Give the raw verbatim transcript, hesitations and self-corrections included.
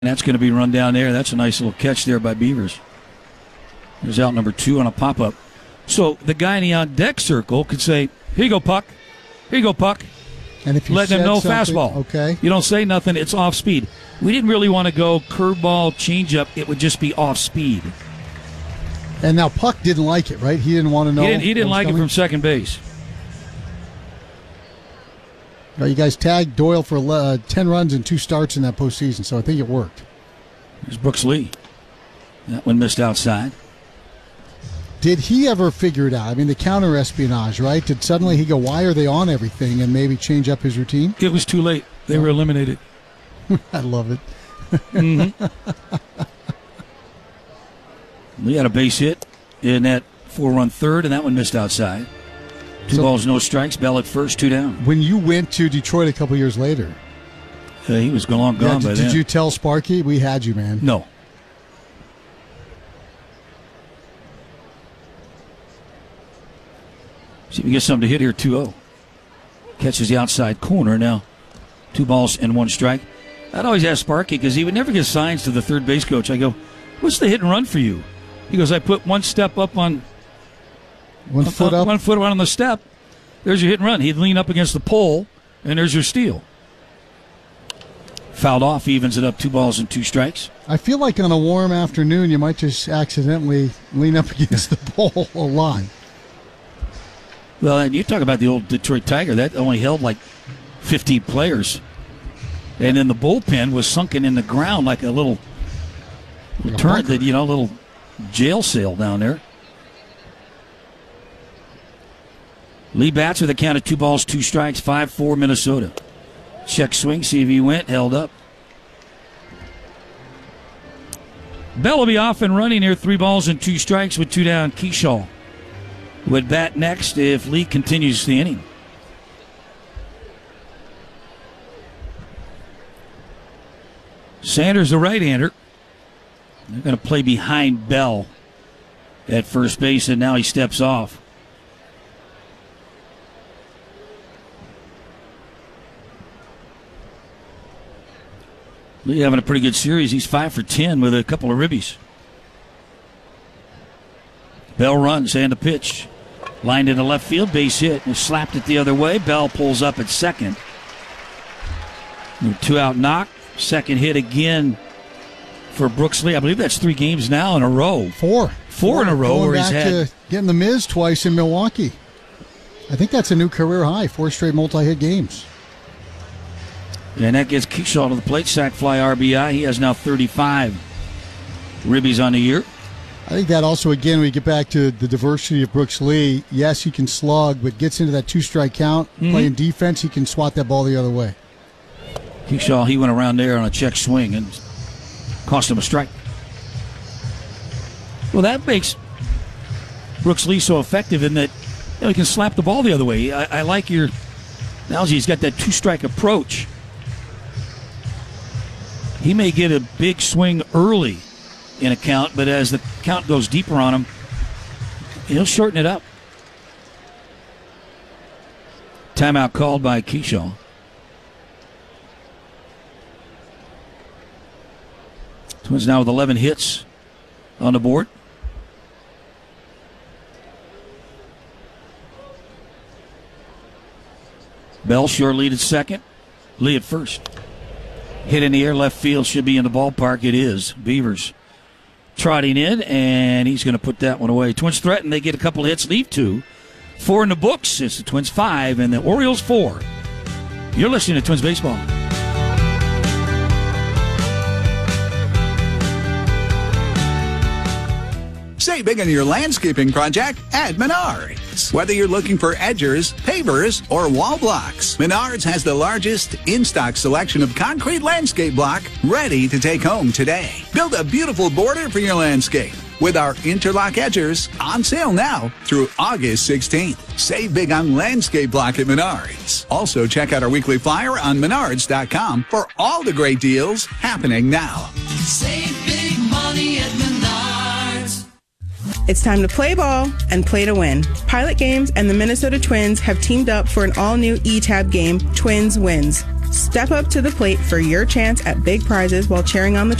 That's going to be run down there. That's a nice little catch there by Beavers. There's out number two on a pop-up. So the guy in the on-deck circle could say, here you go, puck. Here you go, puck. And if you let them know fastball. Okay. You don't say nothing. It's off speed. We didn't really want to go curveball, changeup. It would just be off speed. And now Puck didn't like it, right? He didn't want to know. He didn't, he didn't like coming? it from second base. Well, you guys tagged Doyle for uh, ten runs and two starts in that postseason, so I think it worked. There's Brooks Lee. That one missed outside. Did he ever figure it out? I mean, the counter espionage, right? Did suddenly he go, why are they on everything, and maybe change up his routine? It was too late. They were eliminated. I love it. Mm-hmm. Lee had a base hit in that four-run third, and that one missed outside. Two So- balls, no strikes. Bell at first, two down. When you went to Detroit a couple years later, Uh, he was long yeah, gone did, by did then. you tell Sparky? We had you, man. No. See if we get something to hit here, two oh. Catches the outside corner. Now, two balls and one strike. I'd always ask Sparky because he would never give signs to the third base coach. I go, what's the hit and run for you? He goes, I put one step up on One foot up. One foot on the step. There's your hit and run. He'd lean up against the pole, and there's your steal. Fouled off, evens it up, two balls and two strikes. I feel like on a warm afternoon, you might just accidentally lean up against the pole a lot. Well, and you talk about the old Detroit Tiger. That only held like fifteen players. And then the bullpen was sunken in the ground like a little, little Like a turret, bunker. that, you know, little jail cell down there. Lee bats with a count of two balls, two strikes, five four Minnesota. Check swing, see if he went, held up. Bell will be off and running here, three balls and two strikes with two down. Keyshaw would bat next if Lee continues the inning. Sanders, the right-hander. They're going to play behind Bell at first base, and now he steps off. Lee having a pretty good series. He's five for ten with a couple of ribbies. Bell runs and a pitch. Lined into left field, base hit, and slapped it the other way. Bell pulls up at second. Two out knock. Second hit again for Brooks Lee. I believe that's three games now in a row. Four. Four in a row Going where he's back had. to getting the Miz twice in Milwaukee. I think that's a new career high, four straight multi-hit games. And that gets Keyshaw to the plate. Sack fly R B I. He has now thirty-five ribbies on the year. I think that also, again, we get back to the diversity of Brooks Lee. Yes, he can slug, but gets into that two-strike count. Mm-hmm. Playing defense, he can swat that ball the other way. Keyshaw, he went around there on a check swing and cost him a strike. Well, that makes Brooks Lee so effective in that, you know, he can slap the ball the other way. I, I like your analogy. He's got that two-strike approach. He may get a big swing early in a count, but as the count goes deeper on him, he'll shorten it up. Timeout called by Keyshaw. Twins now with eleven hits on the board. Bell sure lead at second. Lee at first. Hit in the air, left field, should be in the ballpark. It is. Beavers trotting in, and he's going to put that one away. Twins threaten. They get a couple hits, leave two. Four in the books. It's the Twins five, and the Orioles four. You're listening to Twins Baseball. Save big on your landscaping project at Menards. Whether you're looking for edgers, pavers, or wall blocks, Menards has the largest in-stock selection of concrete landscape block ready to take home today. Build a beautiful border for your landscape with our interlock edgers on sale now through August sixteenth. Save big on landscape block at Menards. Also, check out our weekly flyer on menards dot com for all the great deals happening now. Save big money at Menards. It's time to play ball and play to win. Pilot Games and the Minnesota Twins have teamed up for an all-new E-Tab game, Twins Wins. Step up to the plate for your chance at big prizes while cheering on the